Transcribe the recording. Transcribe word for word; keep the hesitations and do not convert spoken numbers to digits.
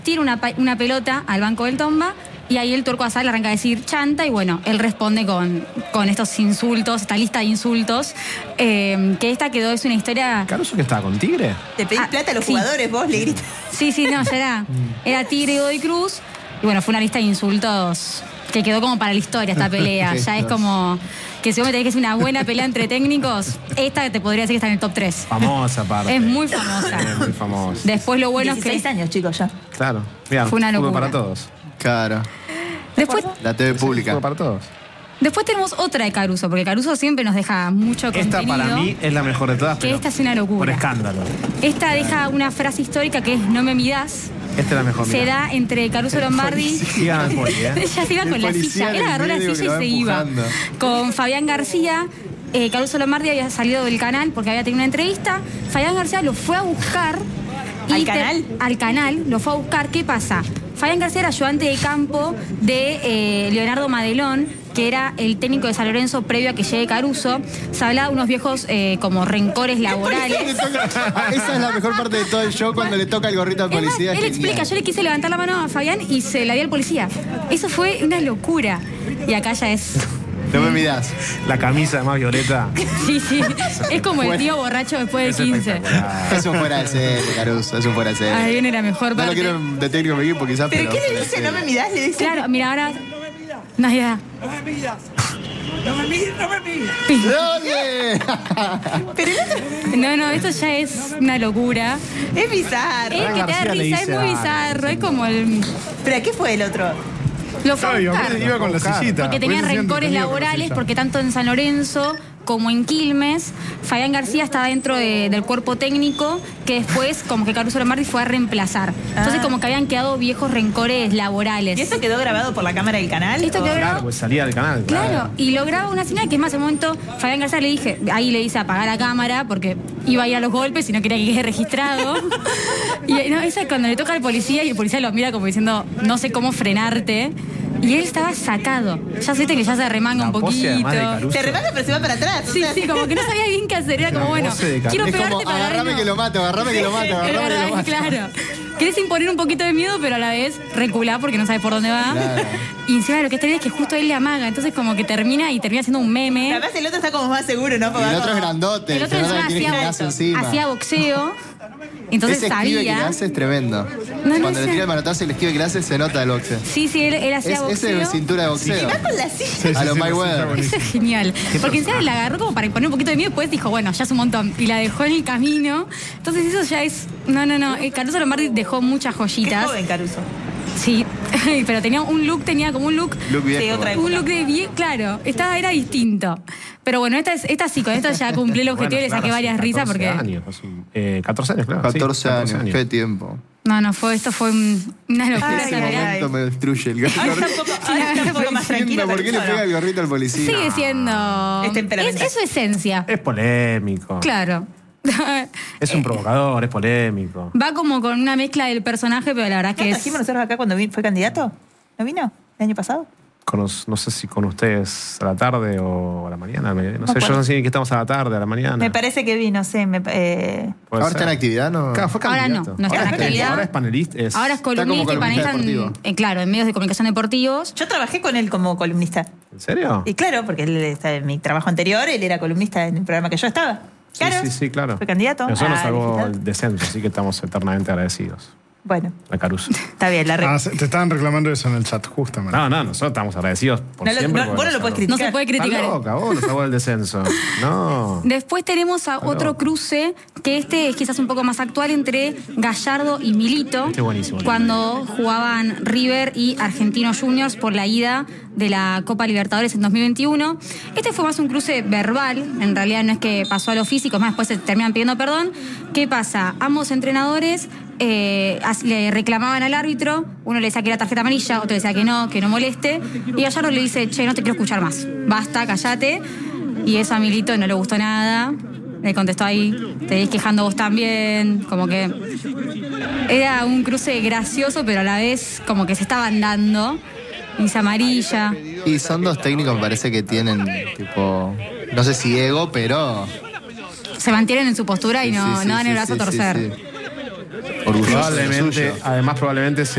tira una, una pelota al banco del Tomba y ahí el Turco Asad le arranca a decir chanta y bueno, él responde con, con estos insultos, esta lista de insultos, eh, que esta quedó, es una historia... ¿Caruso que estaba con Tigre? Te pedís ah, plata a los sí. jugadores, vos le gritas. Sí, sí, no, ya era, era Tigre y Godoy Cruz y bueno, fue una lista de insultos que quedó como para la historia esta pelea, ya es como... Que si vos me tenés que hacer una buena pelea entre técnicos, esta te podría decir que está en el top tres. Famosa, aparte. Es muy famosa. Es muy famosa. Después lo bueno dieciséis es que... años, chicos, ya. Claro. Mirá, Fue una locura. para todos. Claro. Después, La T V pública. Fue para todos. después tenemos otra de Caruso, porque Caruso siempre nos deja mucho Esta contenido. para mí es la mejor de todas. Que pero esta es una locura. Por escándalo. Esta deja una frase histórica que es no me midás. Esta es la mejor. Se mirá. da entre Caruso Lombardi. Sigan al poli, ¿eh? Ella se iba El con la policía silla. en Él el agarró la medio silla que lo y va se iba. empujando. Con Fabián García. Eh, Caruso Lombardi había salido del canal porque había tenido una entrevista. Fabián García lo fue a buscar. y ¿Al te- canal? Al canal, lo fue a buscar. ¿Qué pasa? Fabián García era ayudante de campo de eh, Leonardo Madelón, que era el técnico de San Lorenzo previo a que llegue Caruso. Se hablaba de unos viejos eh, como rencores laborales. Esa es la mejor parte de todo el show, cuando le toca el gorrito al Es más, policía. él genial. explica, yo le quise levantar la mano a Fabián y se la di al policía. Eso fue una locura. Y acá ya es... No me mirás. La camisa además violeta. Sí, sí. Es como el tío borracho después de quince. Eso fuera de serie, Caruso. Eso fuera de serie. Ahí viene la mejor No parte. lo quiero de técnico en mi equipo, quizás. ¿Pero qué le fuera dice? de ¿No me serie. mirás? Le dice. Claro, mira, ahora... Navidad. No me miras. No me miras, no me miras. ¡Dale! Pero el otro No, no, esto ya es una locura. es bizarro. Es que te da García le risa, es dice muy a- bizarro. Es como el... ¿Pero a qué fue el otro? Lo fue a Claro, buscar. iba con la sillita. Porque Por tenía eso sí rencores entretenido con la laborales, silla. porque tanto en San Lorenzo como en Quilmes, Fabián García estaba dentro de- del cuerpo técnico que después como que Caruso Lombardi fue a reemplazar. Entonces Ah. como que habían quedado viejos rencores laborales. ¿Y esto quedó grabado por la cámara del canal? Esto ¿O- quedó Claro, grabado. pues salía del canal. Claro, y lo graba una señal que es más, en un momento Fabián García le dije, ahí le dice apagar la cámara porque iba a ir a los golpes y no quería que quede registrado. Y no, esa es cuando le toca al policía y el policía lo mira como diciendo, no sé cómo frenarte. Y él estaba sacado. Ya viste que ya se remanga un La pose, poquito. además de Caruso. Se remanga pero se va para atrás. o Sí, sea, sí, como que no sabía bien qué hacer. Era como, bueno, pose de Caruso. quiero Es pegarte como, para agarrame ver, que lo mato, agarrame que lo mato, Es agarrame que lo verdad, mato. claro. Querés imponer un poquito de miedo, pero a la vez recular porque no sabes por dónde va. Claro. Y encima lo que está bien es que justo él le amaga. Entonces como que termina y termina siendo un meme. Además el otro está como más seguro, ¿no? Y Porque el va otro es como- grandote. El otro se nota encima que tiene hacía, gimnasio encima. hacía boxeo. Entonces Ese esquive que le sabía. hace es tremendo. no Cuando le sé. tira el manotazo y el esquive que le hace, se nota el boxeo. Sí, sí, él, él hacía Es, ese boxeo. es cintura de boxeo. Va con la silla. A lo sí, Mayweather. sí, Eso es genial. Porque encima la agarró como para imponer un poquito de miedo y después dijo, bueno, ya es un montón. Y la dejó en el camino. Entonces eso ya es... No, no, no. Eh, Caruso Lombardi dejó muchas Qué joyitas. joven, Caruso. Sí, pero tenía un look, tenía como un look... Look viejo. Sí, otra bueno. Un look de bien, claro, estaba, era distinto. Pero bueno, esta, es, esta sí, con esta ya cumplí el objetivo y le saqué Bueno, varias claro, risas catorce porque... Años, hace un- eh, catorce años, claro. sí, catorce años, qué tiempo. No, no, fue, esto fue un- una locura. Ay, la ay, verdad. ay. Esto me destruye el Ahora gorrito. está un poco, ahora está un poco más tranquilo. ¿Por qué le Caruso, pega ¿no? el gorrito al policía? Sigue siendo... Es temperamental. es, es su esencia. Es polémico. Claro. Es un provocador, es polémico. Va como con una mezcla del personaje, pero la verdad ¿No que es... trajimos nosotros acá cuando vi- fue candidato? ¿No vino? ¿El año pasado? Con los- no sé si con ustedes a la tarde o a la mañana. al mediodía, No, No sé, yo acuerdo. no sé ni que estamos a la tarde, a la mañana. Me parece que vi, no sé. Me, eh, Puede ¿Ahora ser. está en actividad, no? Claro, fue Ahora no, candidato. no está en Ahora es- actividad. Ahora es panelista. es- Ahora es como columnista y columnista panelista, en, deportivo. en- claro, en medios de comunicación deportivos. yo trabajé con él como columnista. ¿En serio? Y claro, porque él está en mi trabajo anterior, él era columnista en el programa que yo estaba. Sí, Claro. sí, sí, claro. Fue candidato. Nosotros nos Ah, salvó digital. el descenso, así que estamos eternamente agradecidos. Bueno, A Caruso. está bien, la re- Ah, se- te estaban reclamando eso en el chat, justamente. No, no, nosotros estamos agradecidos por No lo- siempre. no- porque vos no nos lo podés salvó. criticar. No se puede Está criticar. loca, vos nos salvó del descenso. No. Después tenemos a otro loco. cruce, que este es quizás un poco más actual, entre Gallardo y Milito. Este es buenísimo. Cuando jugaban River y Argentinos Juniors por la ida de la Copa Libertadores en dos mil veintiuno. Este fue más un cruce verbal, en realidad no es que pasó a lo físico, es más, después se terminan pidiendo perdón. ¿Qué pasa? Ambos entrenadores eh, as- le reclamaban al árbitro, uno le decía que era tarjeta amarilla, otro le decía que no, que no moleste, y Gallardo le dice, che, no te quiero escuchar más, basta, callate, y eso a Milito no le gustó nada, le contestó ahí, te ves quejando vos también, como que era un cruce gracioso, pero a la vez como que se estaban dando, dice amarilla. Y son dos técnicos, me parece que tienen, tipo, no sé si ego, pero... Se mantienen en su postura y no, Sí, sí, no dan el sí, brazo sí, a torcer. sí, sí. Orgulloso de lo Probablemente, suyo. además probablemente se